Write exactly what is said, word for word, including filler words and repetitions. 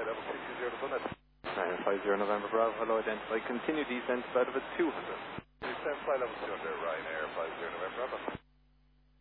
level six zero to Bunnet. nine five zero November Bravo, hello, identify, continue descent, flight of a two hundred. Descent flight level two hundred, Ryanair five zero November Bravo.